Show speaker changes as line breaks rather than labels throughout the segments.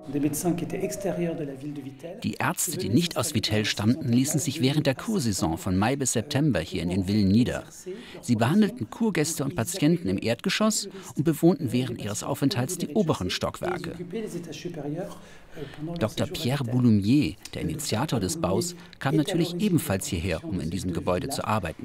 Die Ärzte, die nicht aus Vittel stammten, ließen sich während der Kursaison von Mai bis September hier in den Villen nieder. Sie behandelten Kurgäste und Patienten im Erdgeschoss und bewohnten während ihres Aufenthalts die oberen Stockwerke. Dr. Pierre Bouloumier, der Initiator des Baus, kam natürlich ebenfalls hierher, um in diesem Gebäude zu arbeiten.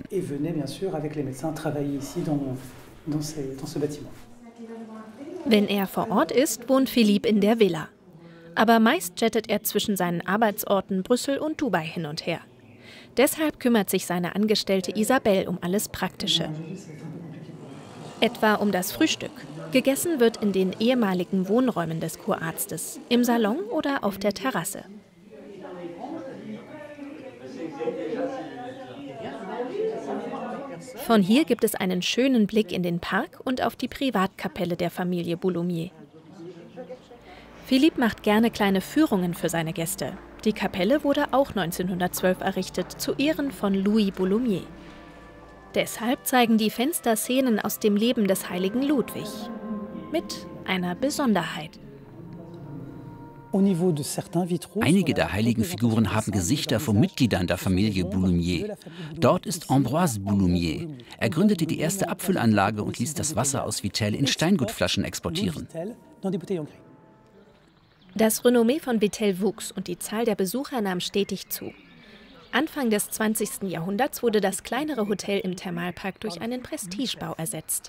Wenn er vor Ort ist, wohnt Philippe in der Villa. Aber meist jettet er zwischen seinen Arbeitsorten Brüssel und Dubai hin und her. Deshalb kümmert sich seine Angestellte Isabelle um alles Praktische. Etwa um das Frühstück. Gegessen wird in den ehemaligen Wohnräumen des Kurarztes, im Salon oder auf der Terrasse. Von hier gibt es einen schönen Blick in den Park und auf die Privatkapelle der Familie Bouloumier. Philippe macht gerne kleine Führungen für seine Gäste. Die Kapelle wurde auch 1912 errichtet, zu Ehren von Louis Bouloumier. Deshalb zeigen die Fenster Szenen aus dem Leben des heiligen Ludwig. Mit einer Besonderheit.
Einige der heiligen Figuren haben Gesichter von Mitgliedern der Familie Bouloumier. Dort ist Ambroise Bouloumier. Er gründete die erste Abfüllanlage und ließ das Wasser aus Vittel in Steingutflaschen exportieren.
Das Renommee von Vittel wuchs und die Zahl der Besucher nahm stetig zu. Anfang des 20. Jahrhunderts wurde das kleinere Hotel im Thermalpark durch einen Prestigebau ersetzt.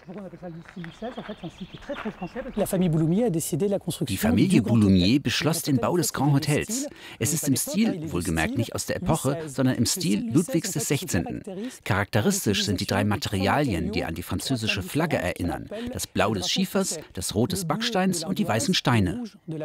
Die Familie Bouloumier beschloss den Bau des Grand Hotels. Es ist im Stil, wohlgemerkt nicht aus der Epoche, sondern im Stil Ludwigs XVI. Charakteristisch sind die drei Materialien, die an die französische Flagge erinnern: das Blau des Schiefers, das Rot des Backsteins und die weißen Steine.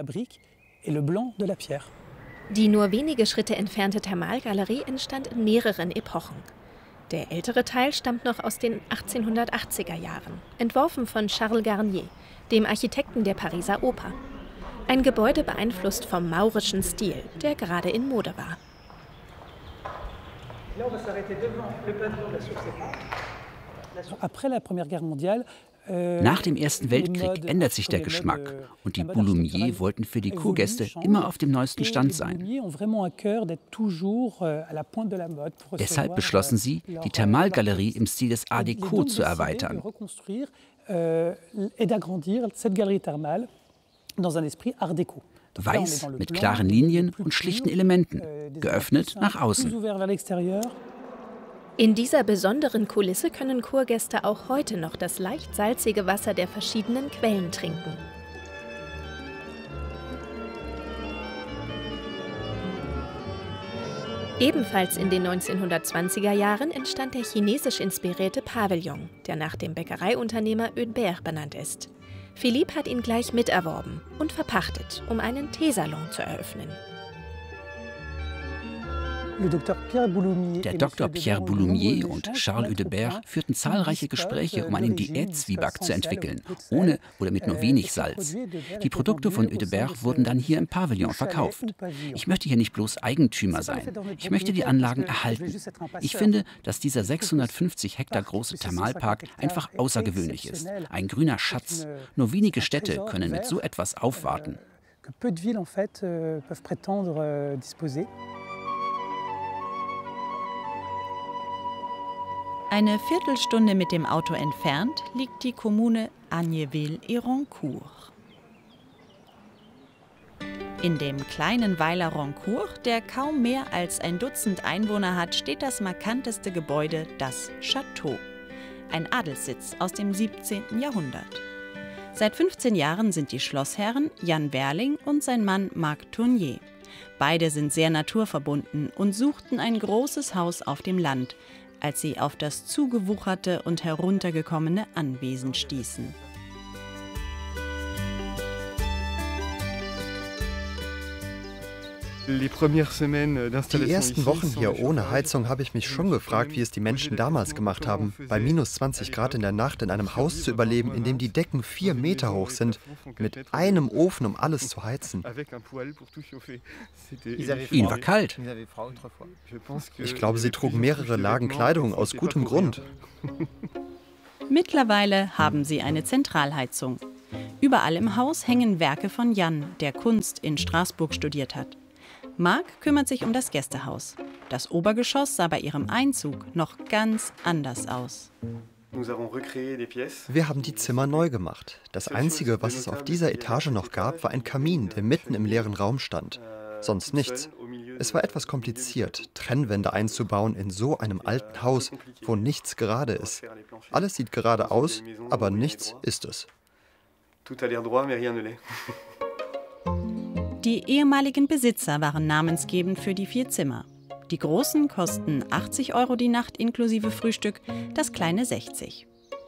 Die nur wenige Schritte entfernte Thermalgalerie entstand in mehreren Epochen. Der ältere Teil stammt noch aus den 1880er Jahren, entworfen von Charles Garnier, dem Architekten der Pariser Oper. Ein Gebäude beeinflusst vom maurischen Stil, der gerade in Mode war. Nach dem Ersten Weltkrieg ändert sich der Geschmack und die Bouloumier wollten für die Kurgäste immer auf dem neuesten Stand sein. Deshalb beschlossen sie, die Thermalgalerie im Stil des Art Déco zu erweitern. Weiß mit klaren Linien und schlichten Elementen, geöffnet nach außen.
In dieser besonderen Kulisse können Kurgäste auch heute noch das leicht salzige Wasser der verschiedenen Quellen trinken. Ebenfalls in den 1920er Jahren entstand der chinesisch inspirierte Pavillon, der nach dem Bäckereiunternehmer Eudebert benannt ist. Philippe hat ihn gleich miterworben und verpachtet, um einen Teesalon zu eröffnen.
Der Dr. Pierre Bouloumier und Charles Eudebert führten zahlreiche Gespräche, um einen Diät-Zwieback zu entwickeln, ohne oder mit nur wenig Salz. Die Produkte von Eudebert wurden dann hier im Pavillon verkauft. Ich möchte hier nicht bloß Eigentümer sein. Ich möchte die Anlagen erhalten. Ich finde, dass dieser 650 Hektar große Thermalpark einfach außergewöhnlich ist. Ein grüner Schatz. Nur wenige Städte können mit so etwas aufwarten.
Eine Viertelstunde mit dem Auto entfernt liegt die Kommune Agneville-et-Roncourt. In dem kleinen Weiler Roncourt, der kaum mehr als ein Dutzend Einwohner hat, steht das markanteste Gebäude, das Château. Ein Adelssitz aus dem 17. Jahrhundert. Seit 15 Jahren sind die Schlossherren Jan Werling und sein Mann Marc Tournier. Beide sind sehr naturverbunden und suchten ein großes Haus auf dem Land, als sie auf das zugewucherte und heruntergekommene Anwesen stießen.
Die ersten Wochen hier ohne Heizung habe ich mich schon gefragt, wie es die Menschen damals gemacht haben, bei minus 20 Grad in der Nacht in einem Haus zu überleben, in dem die Decken 4 Meter hoch sind, mit einem Ofen, um alles zu heizen.
Ihnen war kalt.
Ich glaube, sie trugen mehrere Lagen Kleidung aus gutem Grund.
Mittlerweile haben sie eine Zentralheizung. Überall im Haus hängen Werke von Jan, der Kunst in Straßburg studiert hat. Marc kümmert sich um das Gästehaus. Das Obergeschoss sah bei ihrem Einzug noch ganz anders aus.
Wir haben die Zimmer neu gemacht. Das Einzige, was es auf dieser Etage noch gab, war ein Kamin, der mitten im leeren Raum stand. Sonst nichts. Es war etwas kompliziert, Trennwände einzubauen in so einem alten Haus, wo nichts gerade ist. Alles sieht gerade aus, aber nichts ist es.
Die ehemaligen Besitzer waren namensgebend für die 4 Zimmer. Die großen kosten 80 € die Nacht inklusive Frühstück, das kleine 60.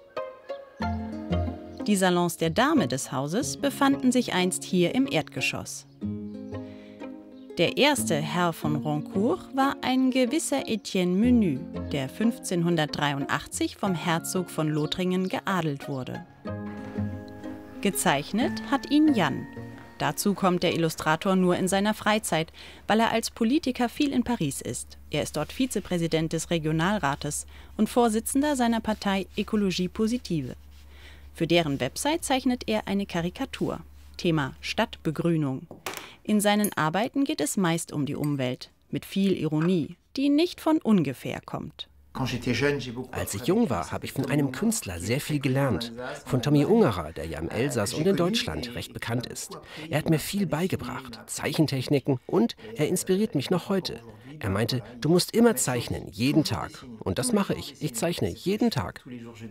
Die Salons der Dame des Hauses befanden sich einst hier im Erdgeschoss. Der erste Herr von Roncourt war ein gewisser Etienne Menu, der 1583 vom Herzog von Lothringen geadelt wurde. Gezeichnet hat ihn Jan. Dazu kommt der Illustrator nur in seiner Freizeit, weil er als Politiker viel in Paris ist. Er ist dort Vizepräsident des Regionalrates und Vorsitzender seiner Partei Écologie Positive. Für deren Website zeichnet er eine Karikatur. Thema Stadtbegrünung. In seinen Arbeiten geht es meist um die Umwelt, mit viel Ironie, die nicht von ungefähr kommt.
Als ich jung war, habe ich von einem Künstler sehr viel gelernt. Von Tommy Ungerer, der ja im Elsass und in Deutschland recht bekannt ist. Er hat mir viel beigebracht, Zeichentechniken, und er inspiriert mich noch heute. Er meinte, du musst immer zeichnen, jeden Tag. Und das mache ich. Ich zeichne jeden Tag.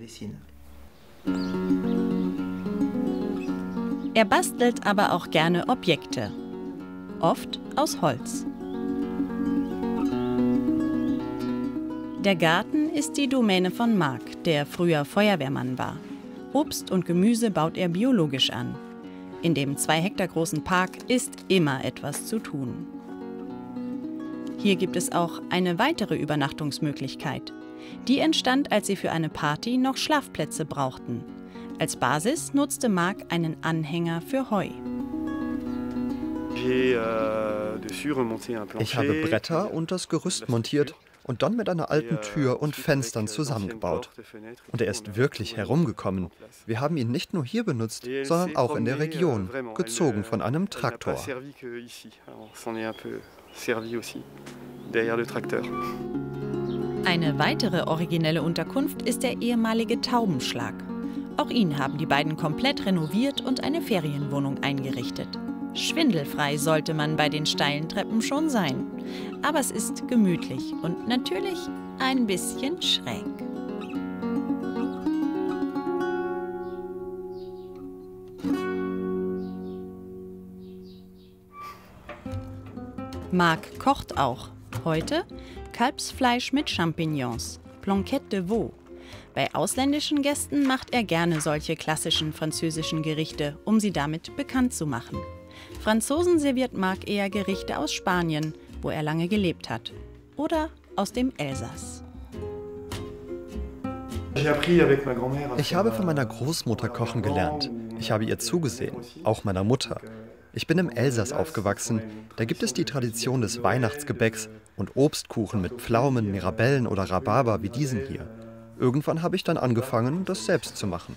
Er bastelt aber auch gerne Objekte. Oft aus Holz. Der Garten ist die Domäne von Marc, der früher Feuerwehrmann war. Obst und Gemüse baut er biologisch an. In dem 2 Hektar großen Park ist immer etwas zu tun. Hier gibt es auch eine weitere Übernachtungsmöglichkeit. Die entstand, als sie für eine Party noch Schlafplätze brauchten. Als Basis nutzte Marc einen Anhänger für Heu.
Ich habe Bretter und das Gerüst montiert und dann mit einer alten Tür und Fenstern zusammengebaut. Und er ist wirklich herumgekommen. Wir haben ihn nicht nur hier benutzt, sondern auch in der Region, gezogen von einem Traktor.
Eine weitere originelle Unterkunft ist der ehemalige Taubenschlag. Auch ihn haben die beiden komplett renoviert und eine Ferienwohnung eingerichtet. Schwindelfrei sollte man bei den steilen Treppen schon sein. Aber es ist gemütlich und natürlich ein bisschen schräg. Marc kocht auch. Heute Kalbsfleisch mit Champignons, Blanquette de Veau. Bei ausländischen Gästen macht er gerne solche klassischen französischen Gerichte, um sie damit bekannt zu machen. Franzosen serviert Marc eher Gerichte aus Spanien, wo er lange gelebt hat. Oder aus dem Elsass.
Ich habe von meiner Großmutter kochen gelernt. Ich habe ihr zugesehen, auch meiner Mutter. Ich bin im Elsass aufgewachsen. Da gibt es die Tradition des Weihnachtsgebäcks und Obstkuchen mit Pflaumen, Mirabellen oder Rhabarber wie diesen hier. Irgendwann habe ich dann angefangen, das selbst zu machen.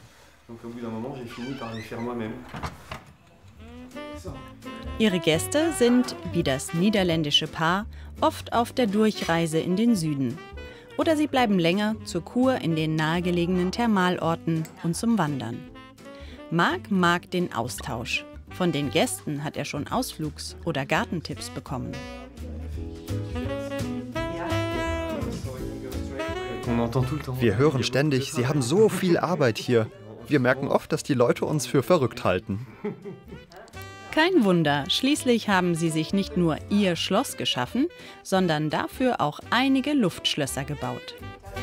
Ihre Gäste sind, wie das niederländische Paar, oft auf der Durchreise in den Süden. Oder sie bleiben länger zur Kur in den nahegelegenen Thermalorten und zum Wandern. Marc mag den Austausch. Von den Gästen hat er schon Ausflugs- oder Gartentipps bekommen.
Wir hören ständig, Sie haben so viel Arbeit hier. Wir merken oft, dass die Leute uns für verrückt halten.
Kein Wunder, schließlich haben sie sich nicht nur ihr Schloss geschaffen, sondern dafür auch einige Luftschlösser gebaut.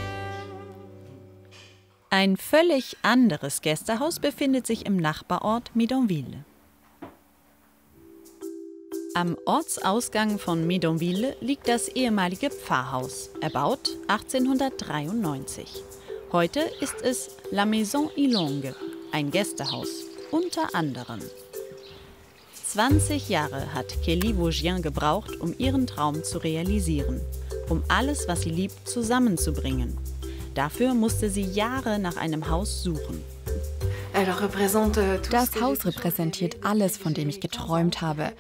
Ein völlig anderes Gästehaus befindet sich im Nachbarort Medonville. Am Ortsausgang von Medonville liegt das ehemalige Pfarrhaus, erbaut 1893. Heute ist es La Maison Ilongue, ein Gästehaus, unter anderem. 20 Jahre hat Kelly Vosgien gebraucht, um ihren Traum zu realisieren, um alles, was sie liebt, zusammenzubringen. Dafür musste sie Jahre nach einem Haus suchen.
Das Haus repräsentiert alles, von dem ich geträumt habe.